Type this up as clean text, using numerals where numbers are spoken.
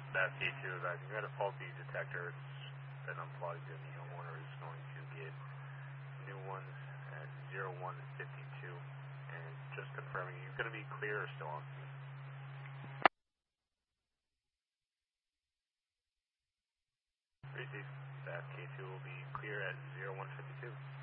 That's K2 advising. You had a faulty detector. It's been unplugged and the homeowner is going to get new ones at 0152. And just confirming, you're going to be clear or still on scene? Receive. That K2 will be clear at 0152.